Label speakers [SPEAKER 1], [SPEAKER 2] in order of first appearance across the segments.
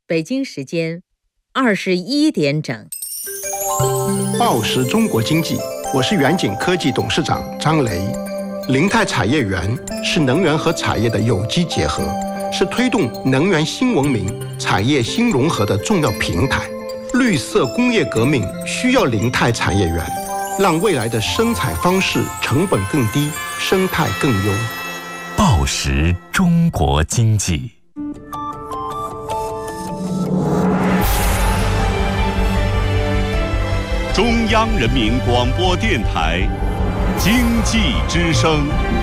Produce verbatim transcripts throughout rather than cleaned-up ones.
[SPEAKER 1] 北京时间二十一点整。
[SPEAKER 2] 报时中国经济，我是远景科技董事长张雷。林泰产业园是能源和产业的有机结合，是推动能源新文明、产业新融合的重要平台。绿色工业革命需要林泰产业园，让未来的生产方式成本更低，生态更优。
[SPEAKER 3] 报时中国经济。
[SPEAKER 4] 中央人民广播电台经济之声。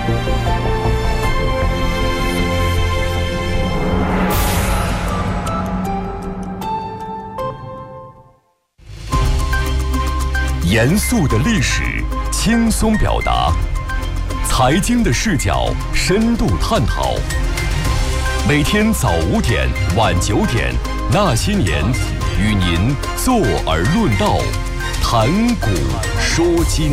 [SPEAKER 3] 严肃的历史，轻松表达；财经的视角，深度探讨。每天早五点，晚九点，那些年，与您坐而论道。谈古说今，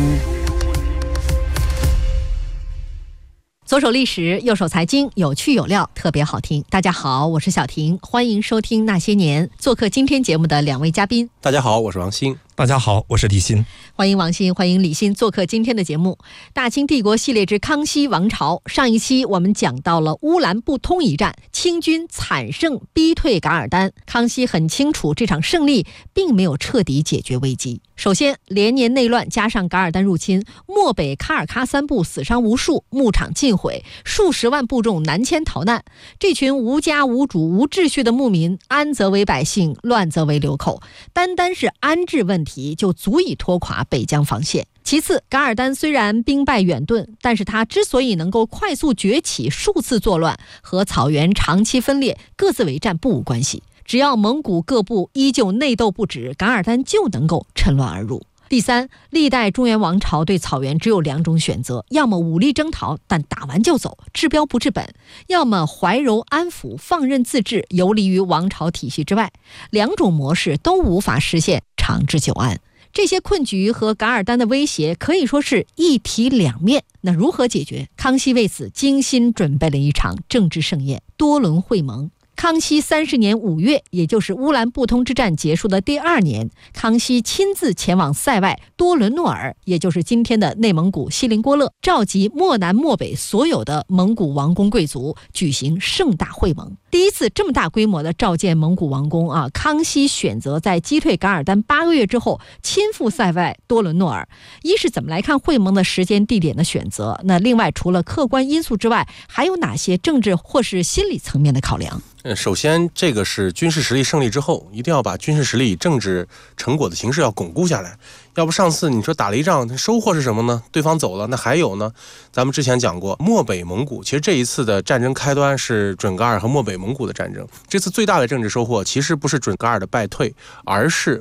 [SPEAKER 5] 左手历史，右手财经，有趣有料，特别好听。大家好，我是小婷，欢迎收听《那些年》。做客今天节目的两位嘉宾，
[SPEAKER 6] 大家好，我是王鑫。
[SPEAKER 7] 大家好，我是李欣。
[SPEAKER 5] 欢迎王鑫，欢迎李欣做客今天的节目。大清帝国系列之康熙王朝，上一期我们讲到了乌兰布通一战，清军惨胜逼退噶尔丹。康熙很清楚这场胜利并没有彻底解决危机。首先，连年内乱加上噶尔丹入侵，漠北喀尔喀三部死伤无数，牧场尽毁，数十万部众南迁逃难。这群无家无主无秩序的牧民，安则为百姓，乱则为流寇。单单是安置问题就足以拖垮北疆防线。其次，噶尔丹虽然兵败远遁，但是他之所以能够快速崛起，数次作乱，和草原长期分裂各自为战不无关系。只要蒙古各部依旧内斗不止，噶尔丹就能够趁乱而入。第三，历代中原王朝对草原只有两种选择，要么武力征讨，但打完就走，治标不治本；要么怀柔安抚，放任自治，游离于王朝体系之外。两种模式都无法实现长治久安。这些困局和噶尔丹的威胁可以说是一体两面。那如何解决？康熙为此精心准备了一场政治盛宴——多伦会盟。康熙三十年五月，也就是乌兰布通之战结束的第二年，康熙亲自前往塞外多伦诺尔，也就是今天的内蒙古锡林郭勒，召集漠南漠北所有的蒙古王公贵族，举行盛大会盟。第一次这么大规模的召见蒙古王公啊，康熙选择在击退噶尔丹八个月之后亲赴塞外多伦诺尔。一是怎么来看会盟的时间地点的选择？那另外除了客观因素之外，还有哪些政治或是心理层面的考量？
[SPEAKER 6] 嗯，首先这个是军事实力胜利之后，一定要把军事实力、政治成果的形势要巩固下来。要不上次你说打了一仗，收获是什么呢？对方走了，那还有呢？咱们之前讲过，漠北蒙古，其实这一次的战争开端是准噶尔和漠北蒙古的战争。这次最大的政治收获其实不是准噶尔的败退，而是